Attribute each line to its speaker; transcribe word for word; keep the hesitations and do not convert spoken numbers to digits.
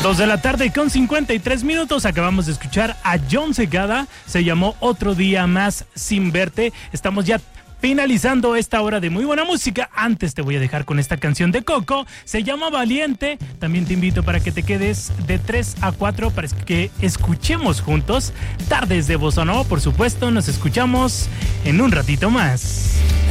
Speaker 1: Dos de la tarde con cincuenta y tres minutos. Acabamos de escuchar a Jon Secada. Se llamó Otro Día Más Sin Verte. Estamos ya finalizando esta hora de muy buena música. Antes te voy a dejar con esta canción de Coco. Se llama Valiente. También te invito para que te quedes de tres a cuatro para que escuchemos juntos Tardes de Bossa Nova. Por supuesto, nos escuchamos en un ratito más.